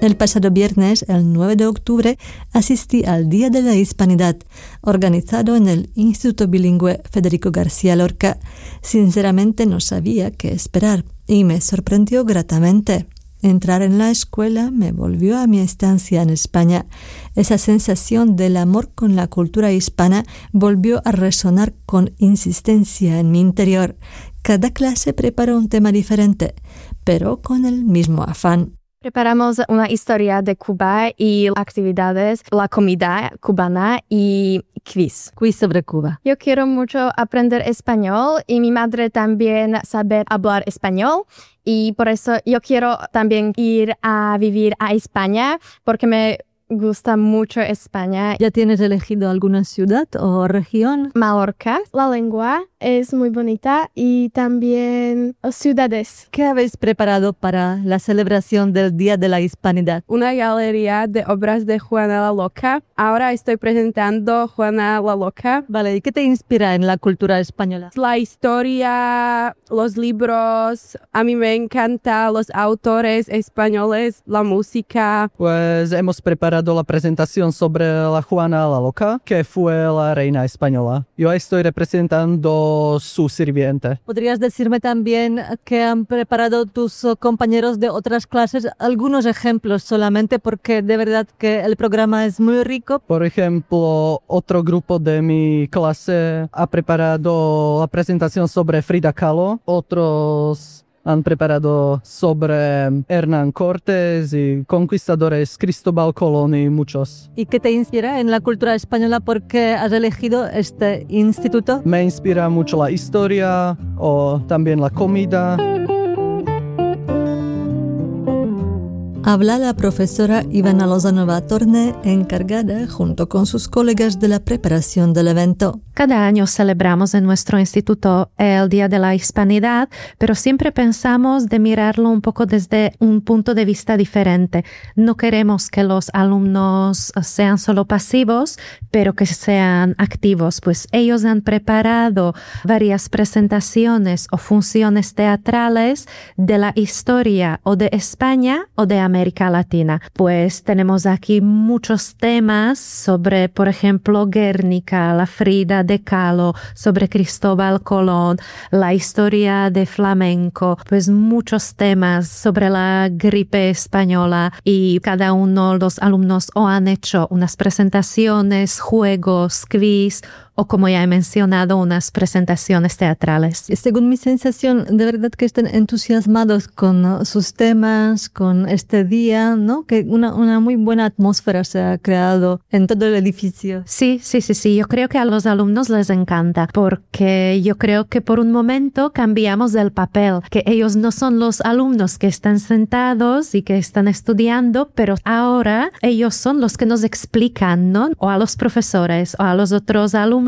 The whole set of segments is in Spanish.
El pasado viernes, el 9 de octubre, asistí al Día de la Hispanidad, organizado en el Instituto Bilingüe Federico García Lorca. Sinceramente no sabía qué esperar y me sorprendió gratamente. Entrar en la escuela me volvió a mi estancia en España. Esa sensación del amor con la cultura hispana volvió a resonar con insistencia en mi interior. Cada clase preparó un tema diferente, pero con el mismo afán. Preparamos una historia de Cuba y actividades, la comida cubana y quiz. Quiz sobre Cuba. Yo quiero mucho aprender español y mi madre también saber hablar español. Y por eso yo quiero también ir a vivir a España porque me gusta mucho España. ¿Ya tienes elegido alguna ciudad o región? Mallorca. La lengua es muy bonita y también ciudades. ¿Qué habéis preparado para la celebración del Día de la Hispanidad? Una galería de obras de Juana la Loca. Ahora estoy presentando Juana la Loca. Vale, ¿y qué te inspira en la cultura española? La historia, los libros. A mí me encantan los autores españoles, la música. Pues hemos preparado la presentación sobre la Juana la Loca, que fue la reina española. Yo estoy representando su sirviente. ¿Podrías decirme también qué han preparado tus compañeros de otras clases? Algunos ejemplos solamente, porque de verdad que el programa es muy rico. Por ejemplo, otro grupo de mi clase ha preparado la presentación sobre Frida Kahlo. Otros han preparado sobre Hernán Cortés y conquistadores Cristóbal Colón y muchos. ¿Y qué te inspira en la cultura española? ¿Por qué has elegido este instituto? Me inspira mucho la historia o también la comida. Habla la profesora Ivana Lozanova Torne, encargada junto con sus colegas de la preparación del evento. Cada año celebramos en nuestro instituto el Día de la Hispanidad, pero siempre pensamos de mirarlo un poco desde un punto de vista diferente. No queremos que los alumnos sean solo pasivos, pero que sean activos, pues ellos han preparado varias presentaciones o funciones teatrales de la historia o de España o de América Latina. Pues tenemos aquí muchos temas sobre, por ejemplo, Guernica, la Frida de Kahlo, sobre Cristóbal Colón, la historia de flamenco, pues muchos temas sobre la gripe española, y cada uno de los alumnos o han hecho unas presentaciones, juegos, quiz, o como ya he mencionado, unas presentaciones teatrales. Según mi sensación, de verdad que están entusiasmados con sus temas, con este día, ¿no? Que una muy buena atmósfera se ha creado en todo el edificio. Sí. Yo creo que a los alumnos les encanta, porque yo creo que por un momento cambiamos el papel, que ellos no son los alumnos que están sentados y que están estudiando, pero ahora ellos son los que nos explican, ¿no? O a los profesores o a los otros alumnos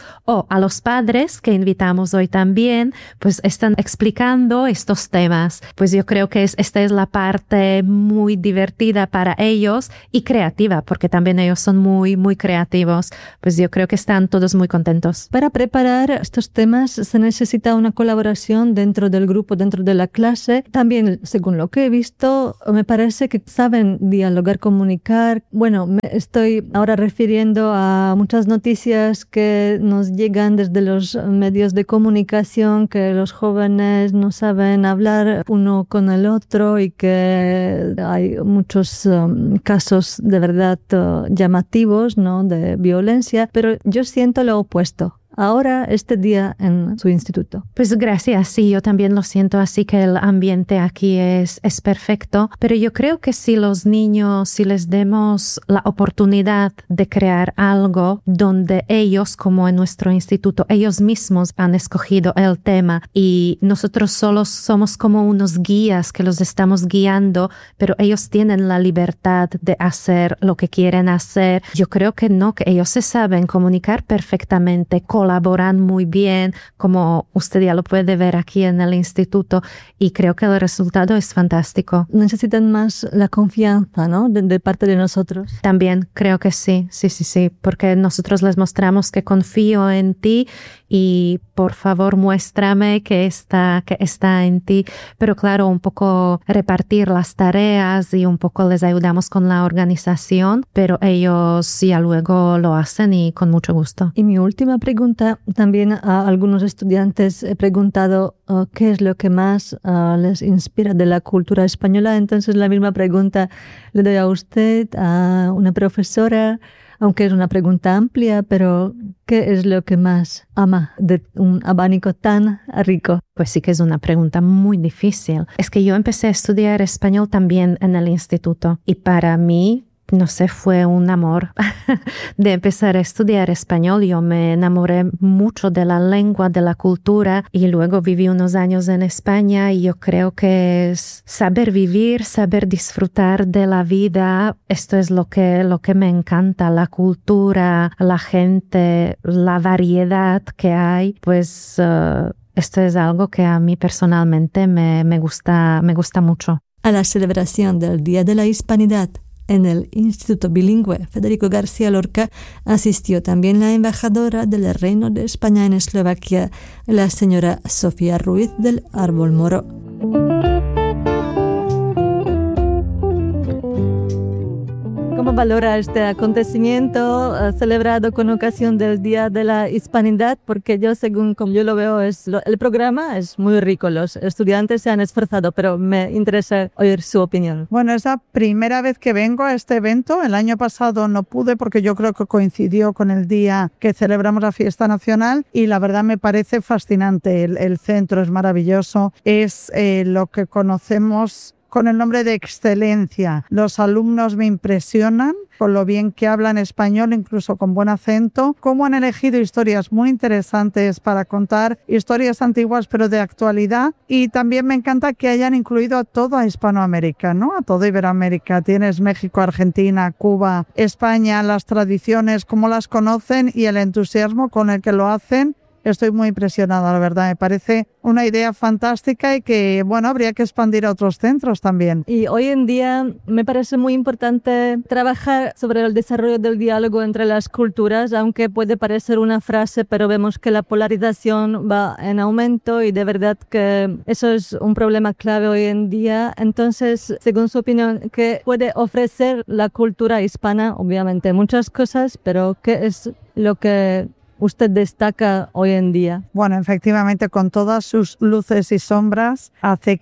o a los padres que invitamos hoy también, pues están explicando estos temas. Pues yo creo que esta es la parte muy divertida para ellos y creativa, porque también ellos son muy, muy creativos. Pues yo creo que están todos muy contentos. Para preparar estos temas se necesita una colaboración dentro del grupo, dentro de la clase. También, según lo que he visto, me parece que saben dialogar, comunicar. Bueno, me estoy ahora refiriendo a muchas noticias que nos llegan desde los medios de comunicación, que los jóvenes no saben hablar uno con el otro y que hay muchos casos de verdad llamativos, ¿no? De violencia, pero yo siento lo opuesto. Ahora, este día en su instituto. Pues gracias, sí, yo también lo siento así, que el ambiente aquí es perfecto, pero yo creo que si los niños, si les demos la oportunidad de crear algo donde ellos, como en nuestro instituto, ellos mismos han escogido el tema y nosotros solos somos como unos guías que los estamos guiando, pero ellos tienen la libertad de hacer lo que quieren hacer. Yo creo que no, que ellos se saben comunicar perfectamente, colaboran muy bien, como usted ya lo puede ver aquí en el instituto, y creo que el resultado es fantástico. Necesitan más la confianza, ¿no? De parte de nosotros. También creo que sí, porque nosotros les mostramos que confío en ti y por favor muéstrame que está en ti. Pero claro, un poco repartir las tareas y un poco les ayudamos con la organización, pero ellos ya luego lo hacen y con mucho gusto. Y mi última pregunta, también a algunos estudiantes he preguntado qué es lo que más les inspira de la cultura española. Entonces la misma pregunta le doy a usted, a una profesora, aunque es una pregunta amplia, pero ¿qué es lo que más ama de un abanico tan rico? Pues sí que es una pregunta muy difícil. Es que yo empecé a estudiar español también en el instituto y para mí, no sé, fue un amor de empezar a estudiar español. Yo me enamoré mucho de la lengua, de la cultura y luego viví unos años en España y yo creo que es saber vivir, saber disfrutar de la vida. Esto es lo que me encanta, la cultura, la gente, la variedad que hay. Pues esto es algo que a mí personalmente me gusta mucho. A la celebración del Día de la Hispanidad en el Instituto Bilingüe Federico García Lorca asistió también la embajadora del Reino de España en Eslovaquia, la señora Sofía Ruiz del Árbol Moro. ¿Cómo valora este acontecimiento celebrado con ocasión del Día de la Hispanidad? Porque yo, según como yo lo veo, el programa es muy rico. Los estudiantes se han esforzado, pero me interesa oír su opinión. Bueno, es la primera vez que vengo a este evento. El año pasado no pude porque yo creo que coincidió con el día que celebramos la fiesta nacional y la verdad me parece fascinante. El centro es maravilloso. Es lo que conocemos con el nombre de excelencia. Los alumnos me impresionan con lo bien que hablan español, incluso con buen acento, cómo han elegido historias muy interesantes para contar, historias antiguas pero de actualidad, y también me encanta que hayan incluido a toda Hispanoamérica, ¿no? A toda Iberoamérica. Tienes México, Argentina, Cuba, España, las tradiciones, cómo las conocen y el entusiasmo con el que lo hacen. Estoy muy impresionada, la verdad. Me parece una idea fantástica y que, bueno, habría que expandir a otros centros también. Y hoy en día me parece muy importante trabajar sobre el desarrollo del diálogo entre las culturas, aunque puede parecer una frase, pero vemos que la polarización va en aumento y de verdad que eso es un problema clave hoy en día. Entonces, según su opinión, ¿qué puede ofrecer la cultura hispana? Obviamente muchas cosas, pero ¿qué es lo que usted destaca hoy en día? Bueno, efectivamente, con todas sus luces y sombras, hace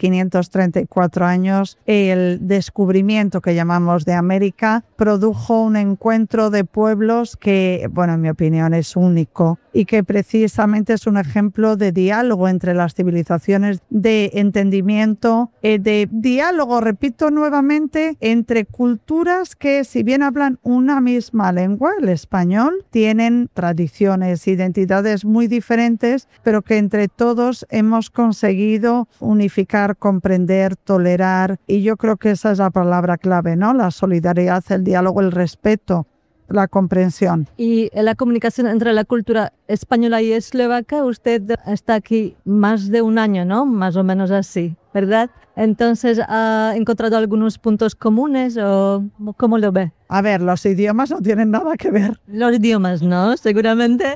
534 años el descubrimiento que llamamos de América produjo un encuentro de pueblos que, bueno, en mi opinión es único y que precisamente es un ejemplo de diálogo entre las civilizaciones, de entendimiento, de diálogo, repito nuevamente, entre culturas que, si bien hablan una misma lengua, el español, tienen tradiciones, identidades muy diferentes, pero que entre todos hemos conseguido unificar, comprender, tolerar, y yo creo que esa es la palabra clave, ¿no? La solidaridad, el diálogo, el respeto, la comprensión. Y la comunicación entre la cultura española y eslovaca, usted está aquí más de un año, ¿no? Más o menos así, ¿verdad? Entonces, ¿ha encontrado algunos puntos comunes o cómo lo ve? A ver, los idiomas no tienen nada que ver. Los idiomas, ¿no? Seguramente.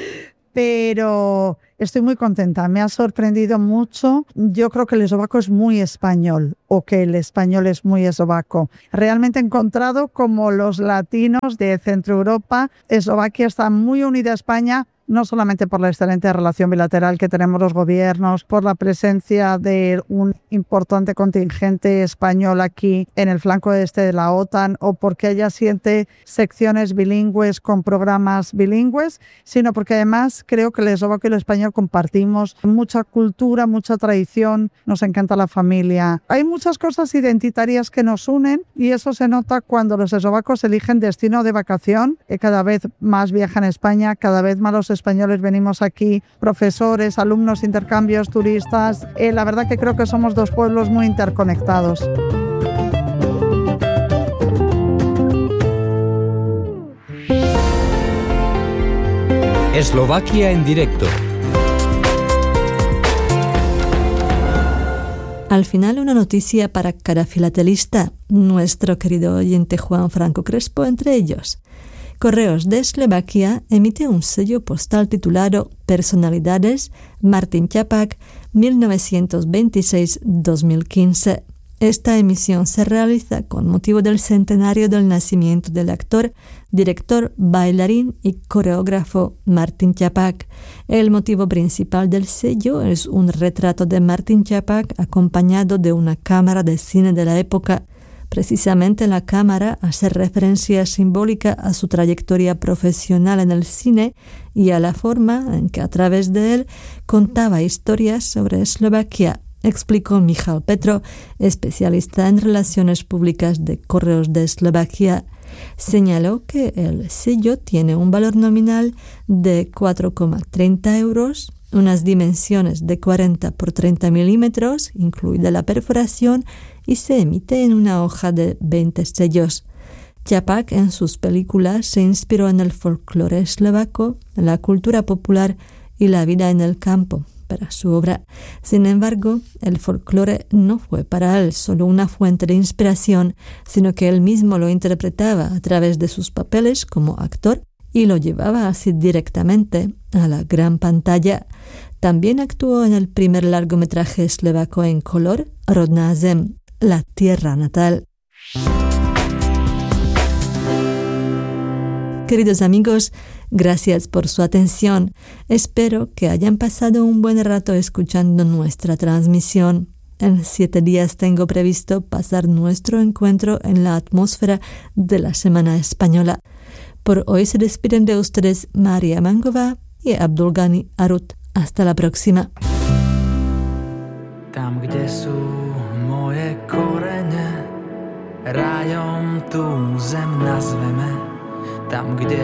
Pero estoy muy contenta, me ha sorprendido mucho. Yo creo que el eslovaco es muy español o que el español es muy eslovaco. Realmente he encontrado como los latinos de Centro Europa, Eslovaquia está muy unida a España, no solamente por la excelente relación bilateral que tenemos los gobiernos, por la presencia de un importante contingente español aquí en el flanco este de la OTAN o porque haya 7 secciones bilingües con programas bilingües, sino porque además creo que el eslovaco y el español compartimos mucha cultura, mucha tradición, nos encanta la familia. Hay muchas cosas identitarias que nos unen y eso se nota cuando los eslovacos eligen destino de vacación, que cada vez más viajan a España, cada vez más los españoles venimos aquí, profesores, alumnos, intercambios, turistas. La verdad que creo que somos dos pueblos muy interconectados. Eslovaquia en directo. Al final, una noticia para cada filatelista, nuestro querido oyente Juan Franco Crespo entre ellos. Correos de Eslovaquia emite un sello postal titulado Personalidades Martin Čapák 1926-2015. Esta emisión se realiza con motivo del centenario del nacimiento del actor, director, bailarín y coreógrafo Martin Čapák. El motivo principal del sello es un retrato de Martin Čapák acompañado de una cámara de cine de la época. Precisamente la cámara hace referencia simbólica a su trayectoria profesional en el cine y a la forma en que a través de él contaba historias sobre Eslovaquia, explicó Michal Petro, especialista en relaciones públicas de Correos de Eslovaquia. Señaló que el sello tiene un valor nominal de 4,30 euros, unas dimensiones de 40 por 30 milímetros, incluida la perforación, y se emite en una hoja de 20 sellos. Čapák en sus películas se inspiró en el folclore eslovaco, la cultura popular y la vida en el campo para su obra. Sin embargo, el folclore no fue para él solo una fuente de inspiración, sino que él mismo lo interpretaba a través de sus papeles como actor y lo llevaba así directamente a la gran pantalla. También actuó en el primer largometraje eslovaco en color, Rodná zem, la tierra natal. Queridos amigos, gracias por su atención. Espero que hayan pasado un buen rato escuchando nuestra transmisión. En 7 días tengo previsto pasar nuestro encuentro en la atmósfera de la Semana Española. Por hoy se despiden de ustedes Maria Mangová y Abdulgani Arut. Hasta la próxima. Tam, kde sú moje korene, rajom tú zem nazveme. Tam, kde